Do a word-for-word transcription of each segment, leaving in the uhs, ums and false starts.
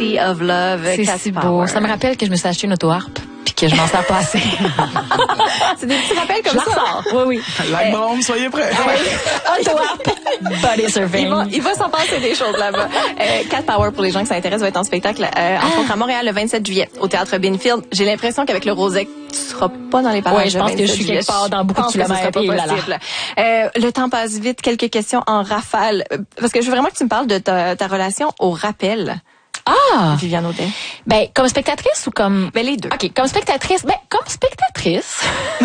Sea of Love. C'est Cat si Power. beau. Ça me rappelle que je me suis acheté une auto-harpe puis que je m'en sers pas assez. C'est des petits rappels comme je ça. la ressors. Oui, oui. La bombe, soyez prêts. Auto-harpe. Body surfing. Il va, il va s'en passer des choses là-bas. Euh, Cat Power, pour les gens qui s'intéressent, va être en spectacle euh, entre autres à Montréal le vingt-sept juillet au Théâtre Binfield. J'ai l'impression qu'avec le Rosec, tu seras pas dans les parages. Ouais, je pense le que je suis vingt-sept quelque part dans beaucoup de juillet. Je pense que ce kilomètres. sera pas Et là, possible. Euh, le temps passe vite. Quelques questions en rafale. Euh, Parce que je veux vraiment que tu me parles de ta, ta relation au rappel, Ah! Viviane Audet. Ben, comme spectatrice ou comme... Ben, les deux. OK, comme spectatrice. Ben, comme spectatrice.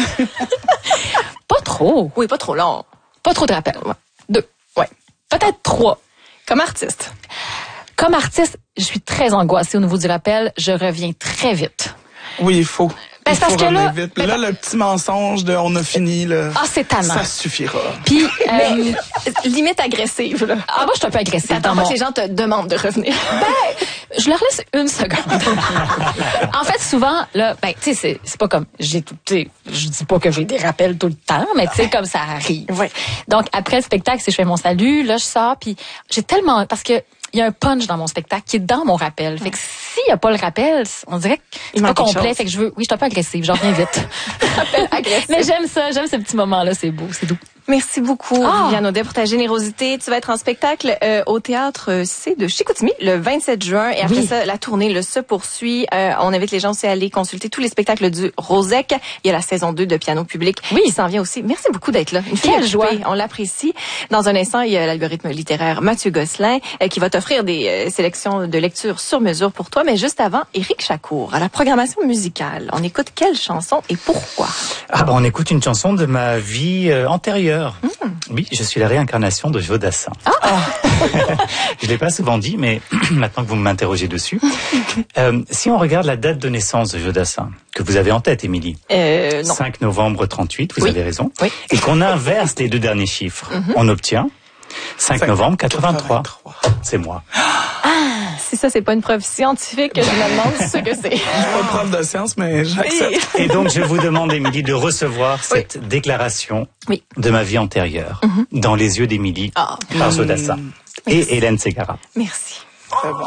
Pas trop. Oui, pas trop long. Pas trop de rappels. Ouais. Deux. Ouais. Peut-être trois. Comme artiste. Comme artiste, je suis très angoissée au niveau du rappel. Je reviens très vite. Oui, il faut. Ben, il c'est parce faut que revenir là- vite. ben, Là, le petit mensonge de on a fini, là, Ah, c'est tannant. ça suffira. Puis, euh, Limite agressive, là. ah, moi, je suis un peu agressive. T'attends dans pas mon- que les gens te demandent de revenir. Ben, je leur laisse une seconde. En fait, souvent, là, ben, tu sais, c'est, c'est pas comme, j'ai tout, tu sais, je dis pas que j'ai des rappels tout le temps, mais tu sais, comme ça arrive. Ouais. Donc, après le spectacle, si je fais mon salut, là, je sors, puis j'ai tellement, parce que il y a un punch dans mon spectacle qui est dans mon rappel. Fait que s'il y a pas le rappel, on dirait que c'est Il pas manque quelque complet. chose. Fait que je veux, oui, je suis un peu agressive, j'en reviens vite. Agressif. Mais j'aime ça, j'aime ce petit moment-là, c'est beau, c'est doux. Merci beaucoup, Ah. Viviane Audet, pour ta générosité. Tu vas être en spectacle euh, au Théâtre C de Chicoutimi le vingt-sept juin. Et après Oui. ça, la tournée le se poursuit. Euh, on invite les gens aussi à aller consulter tous les spectacles du Rosec. Il y a la saison deux de Piano Public Oui. qui s'en vient aussi. Merci beaucoup d'être là. Une fille Quelle occupée. joie. On l'apprécie. Dans un instant, il y a l'algorithme littéraire Mathieu Gosselin euh, qui va t'offrir des euh, sélections de lecture sur mesure pour toi. Mais juste avant, Éric Chacour, à la programmation musicale. On écoute quelle chanson et pourquoi? Ah ben on écoute une chanson de ma vie euh, antérieure. Oui, je suis la réincarnation de Jodassin. Ah. Je l'ai pas souvent dit, mais maintenant que vous m'interrogez dessus, euh, si on regarde la date de naissance de Jodassin, que vous avez en tête, Émilie, Euh, non. cinq novembre trente-huit, vous Oui. avez raison, Oui. et qu'on inverse les deux derniers chiffres, on obtient cinq novembre quatre-vingt-trois. C'est moi. Si ça, c'est pas une preuve scientifique, je me demande ce que c'est. Je suis pas prof de science, mais j'accepte. Et donc, je vous demande, Émilie, de recevoir cette déclaration Oui. de ma vie antérieure dans les yeux d'Émilie Ah. par Jodassin et Hélène Ségara. Merci. Très bon.